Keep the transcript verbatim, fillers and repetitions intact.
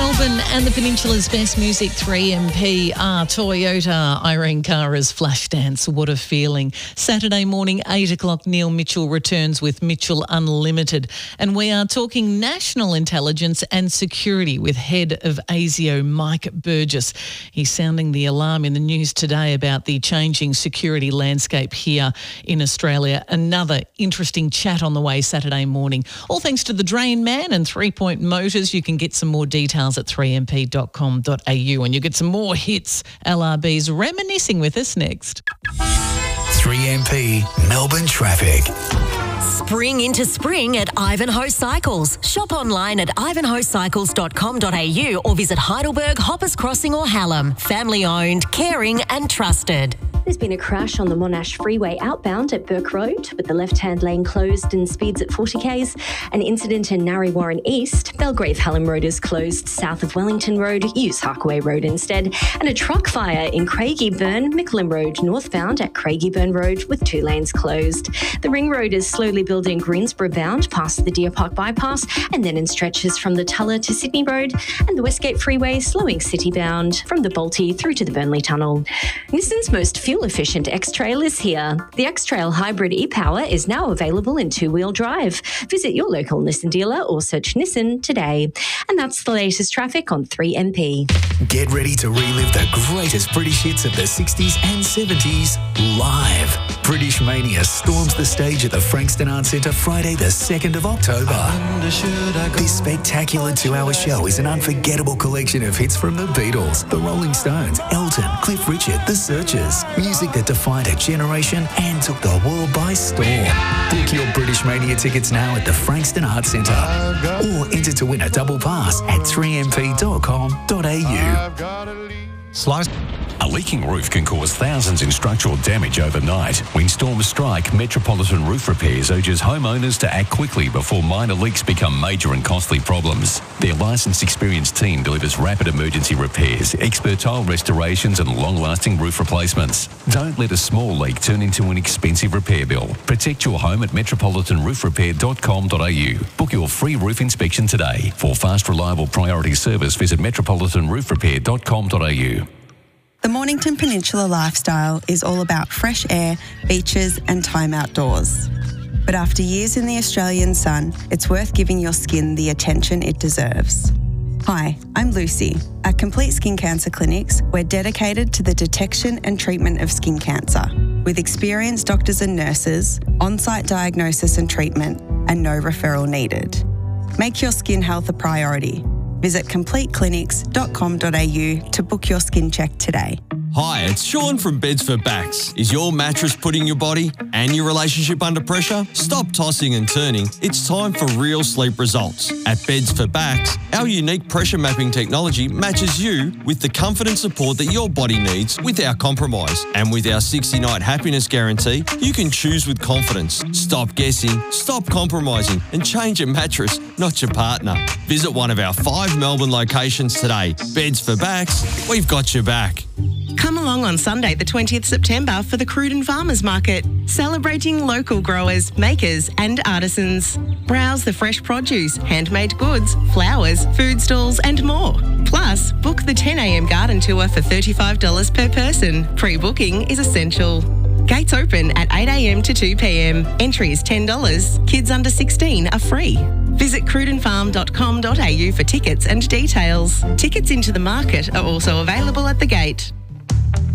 Melbourne and the Peninsula's best music, three M P, are Toyota, Irene Cara's Flashdance, What a Feeling. Saturday morning, eight o'clock, Neil Mitchell returns with Mitchell Unlimited. And we are talking national intelligence and security with head of ASIO, Mike Burgess. He's sounding the alarm in the news today about the changing security landscape here in Australia. Another interesting chat on the way Saturday morning. All thanks to the Drain Man and Three Point Motors. You can get some more details at three m p dot com dot a u and you get some more hits. L R B's reminiscing with us next. three M P Melbourne traffic. Spring into spring at Ivanhoe Cycles. Shop online at ivanhoe cycles dot com dot a u or visit Heidelberg, Hoppers Crossing or Hallam. Family owned, caring and trusted. There's been a crash on the Monash Freeway outbound at Burke Road with the left-hand lane closed and speeds at forty k's. An incident in Narre Warren East. Belgrave Hallam Road is closed south of Wellington Road. Use Harkaway Road instead. And a truck fire in Craigieburn, Mickleham Road northbound at Craigieburn Road with two lanes closed. The Ring Road is slowly building Greensborough bound past the Deer Park bypass and then in stretches from the Tulla to Sydney Road, and the Westgate Freeway slowing city bound from the Balti through to the Burnley Tunnel. Nissan's most fuel-efficient X-Trail is here. The X-Trail Hybrid e-Power is now available in two-wheel drive. Visit your local Nissan dealer or search Nissan today. And that's the latest traffic on three M P. Get ready to relive the greatest British hits of the sixties and seventies live. British Mania storms the stage at the Frankston Arts Centre Friday the second of October. This spectacular two-hour show is an unforgettable collection of hits from the Beatles, the Rolling Stones, Elton, Cliff Richard, The Searchers. Music that defined a generation and took the world by storm. Book your British Mania tickets now at the Frankston Arts Centre or enter to win a double pass at three m p dot com dot a u. Slow. A leaking roof can cause thousands in structural damage overnight. When storms strike, Metropolitan Roof Repairs urges homeowners to act quickly before minor leaks become major and costly problems. Their licensed, experienced team delivers rapid emergency repairs, expert tile restorations and long-lasting roof replacements. Don't let a small leak turn into an expensive repair bill. Protect your home at metropolitan roof repair dot com dot a u. Book your free roof inspection today. For fast, reliable priority service, visit metropolitan roof repair dot com dot a u. The Mornington Peninsula lifestyle is all about fresh air, beaches and time outdoors. But after years in the Australian sun, it's worth giving your skin the attention it deserves. Hi, I'm Lucy. At Complete Skin Cancer Clinics, we're dedicated to the detection and treatment of skin cancer, with experienced doctors and nurses, on-site diagnosis and treatment, and no referral needed. Make your skin health a priority. Visit complete clinics dot com dot a u to book your skin check today. Hi, it's Sean from Beds for Backs. Is your mattress putting your body and your relationship under pressure? Stop tossing and turning. It's time for real sleep results. At Beds for Backs, our unique pressure mapping technology matches you with the comfort and support that your body needs without compromise. And with our sixty-night happiness guarantee, you can choose with confidence. Stop guessing, stop compromising, and change your mattress, not your partner. Visit one of our five Melbourne locations today. Beds for Backs, we've got your back. Come along on Sunday the twentieth of September for the Cruden Farmers Market, celebrating local growers, makers and artisans. Browse the fresh produce, handmade goods, flowers, food stalls and more. Plus, book the ten a m garden tour for thirty-five dollars per person. Pre-booking is essential. Gates open at eight a m to two p m. Entry is ten dollars. Kids under sixteen are free. Visit cruden farm dot com dot a u for tickets and details. Tickets into the market are also available at the gate.